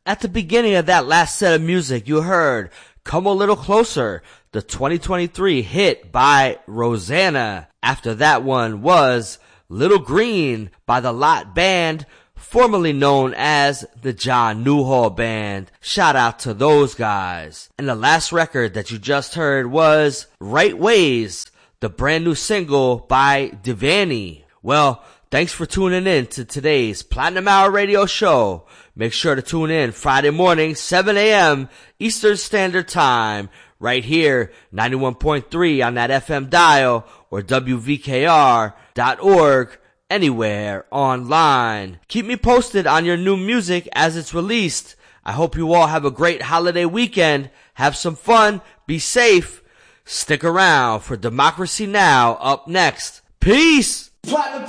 At the beginning of that last set of music, you heard Come a Little Closer, the 2023 hit by Rosanna. After that one was Little Green by the Lot Band, formerly known as the John Newhall Band. Shout out to those guys. And the last record that you just heard was Right Ways, the brand new single by Divani. Well, thanks for tuning in to today's Platinum Hour Radio Show. Make sure to tune in Friday morning, 7 a.m. Eastern Standard Time, right here, 91.3 on that FM dial, or WVKR.org, anywhere online. Keep me posted on your new music as it's released. I hope you all have a great holiday weekend. Have some fun. Be safe. Stick around for Democracy Now! Up next. Peace! Platinum